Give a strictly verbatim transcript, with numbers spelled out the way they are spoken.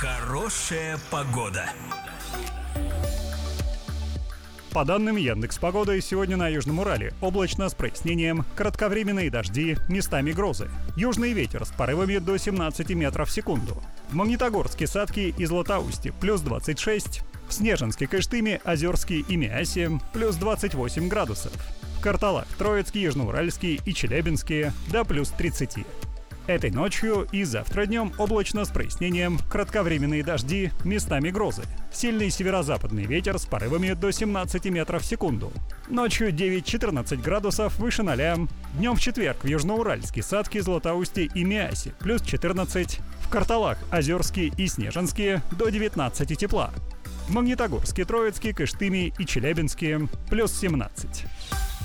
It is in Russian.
Хорошая погода. По данным Яндекс.Погоды, сегодня на Южном Урале облачно с прояснением, кратковременные дожди, местами грозы. Южный ветер с порывами до семнадцати метров в секунду. В Магнитогорске, Сатке и Златоусте плюс двадцать шесть, в Снежинске, Кыштыме, Озерске и Миасе плюс двадцать восемь градусов. В Карталах, Троицке, Южноуральске и Челябинске до плюс тридцати. Этой ночью и завтра днем облачно с прояснением, кратковременные дожди, местами грозы. Сильный северо-западный ветер с порывами до семнадцати метров в секунду. Ночью девять-четырнадцать градусов выше ноля. Днем в четверг в Южноуральске, Сатке, Златоусте и Миасе плюс четырнадцать. В Карталах, Озерске и Снежинске до девятнадцати тепла. В Магнитогорске, Троицке, Кыштыме и Челябинске плюс семнадцать.